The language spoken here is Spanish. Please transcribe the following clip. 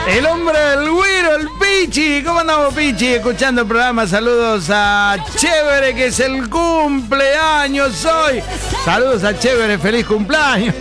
El hombre del güiro, el Pichi. ¿Cómo andamos, Pichi? Escuchando el programa. Saludos a Chévere, que es el cumpleaños hoy. Saludos a Chévere, feliz cumpleaños.